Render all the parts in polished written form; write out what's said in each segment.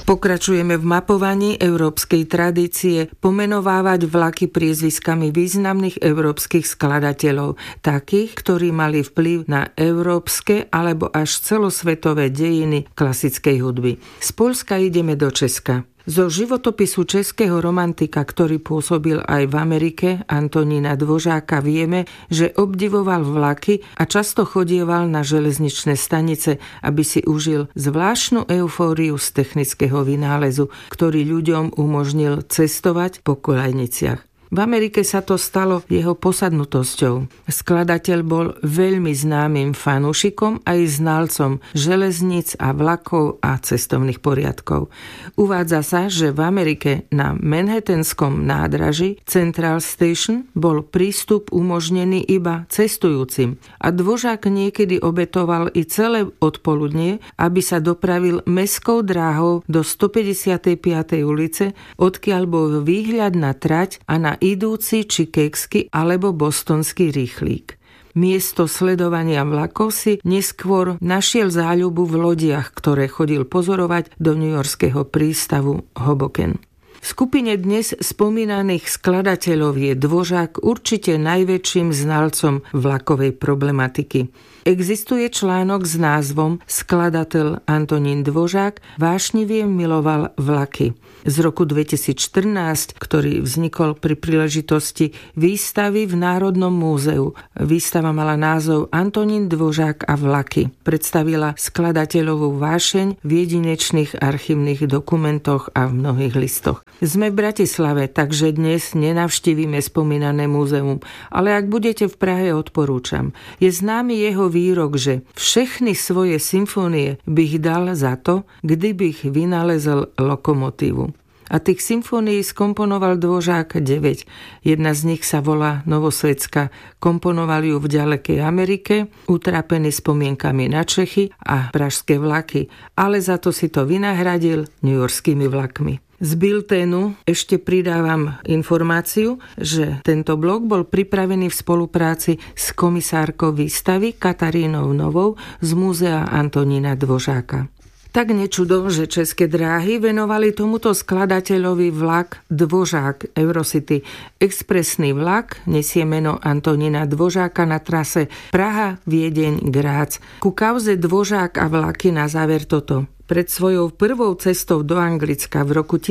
Pokračujeme v mapovaní európskej tradície pomenovávať vlaky priezviskami významných európskych skladateľov, takých, ktorí mali vplyv na európske alebo až celosvetové dejiny klasickej hudby. Z Poľska ideme do Česka. Zo životopisu českého romantika, ktorý pôsobil aj v Amerike, Antonína Dvořáka, vieme, že obdivoval vlaky a často chodieval na železničné stanice, aby si užil zvláštnu eufóriu z technického vynálezu, ktorý ľuďom umožnil cestovať po koľajniciach. V Amerike sa to stalo jeho posadnutosťou. Skladateľ bol veľmi známym fanúšikom aj znalcom železníc a vlakov a cestovných poriadkov. Uvádza sa, že v Amerike na Manhattanskom nádraží Central Station bol prístup umožnený iba cestujúcim a Dvořák niekedy obetoval i celé odpoludnie, aby sa dopravil mestskou dráhou do 155. ulice, odkiaľ bol výhľad na trať a na idúci čikéksky alebo bostonský rýchlík. Miesto sledovania vlakov si neskôr našiel záľubu v lodiach, ktoré chodil pozorovať do newyorského prístavu Hoboken. V skupine dnes spomínaných skladateľov je Dvořák určite najväčším znalcom vlakovej problematiky. Existuje článok s názvom Skladateľ Antonín Dvořák vášnivie miloval vlaky z roku 2014, ktorý vznikol pri príležitosti výstavy v Národnom múzeu. Výstava mala názov Antonín Dvořák a vlaky. Predstavila skladateľovú vášeň v jedinečných archívnych dokumentoch a v mnohých listoch. Sme v Bratislave, takže dnes nenavštívime spomínané múzeum, ale ak budete v Prahe, odporúčam. Je známy jeho výrok, že všechny svoje symfónie bych dal za to, kdybych vynalezl lokomotívu. A tých symfónií skomponoval Dvořák 9. Jedna z nich sa volá Novosvetská. Komponoval ju v ďalekej Amerike, utrapený spomienkami na Čechy a pražské vlaky, ale za to si to vynahradil newyorskými vlakmi. Z bilténu ešte pridávam informáciu, že tento blog bol pripravený v spolupráci s komisárkou výstavy Katarínou Novou z múzea Antonína Dvořáka. Tak nečudo, že České dráhy venovali tomuto skladateľovi vlak Dvořák Eurocity. Expresný vlak nesie meno Antonína Dvořáka na trase Praha-Viedeň-Grác. Ku kauze Dvořák a vlaky na záver toto. Pred svojou prvou cestou do Anglicka v roku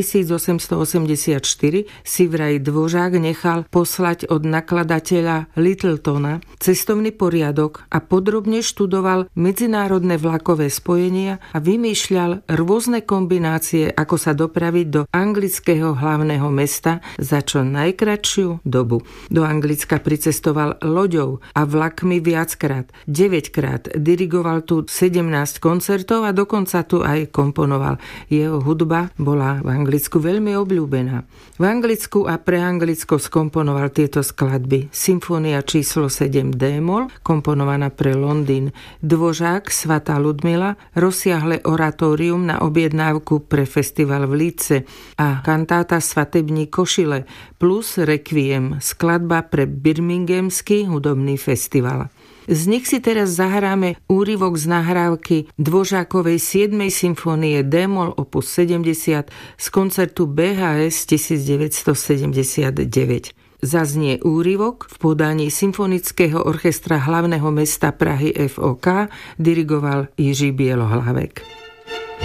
1884 si vraj Dvořák nechal poslať od nakladateľa Littletona cestovný poriadok a podrobne študoval medzinárodné vlakové spojenia a vymýšľal rôzne kombinácie, ako sa dopraviť do anglického hlavného mesta za čo najkratšiu dobu. Do Anglicka pricestoval loďou a vlakmi viackrát, 9-krát, dirigoval tu 17 koncertov a dokonca tu aj komponoval. Jeho hudba bola v Anglicku veľmi obľúbená. V Anglicku a pre Anglicko skomponoval tieto skladby. Symfónia číslo 7 D-moll, komponovaná pre Londýn. Dvořák, Svatá Ludmila, rozsiahle oratórium na objednávku pre festival v Lídce a kantáta Svatební košile plus Requiem, skladba pre Birminghamský hudobný festival. Z nich si teraz zahráme úryvok z nahrávky Dvořákovej 7. symfónie D-moll opus 70 z koncertu BHS 1979. Zaznie úryvok v podaní Symfonického orchestra hlavného mesta Prahy FOK, dirigoval Jiří Bielohlavek.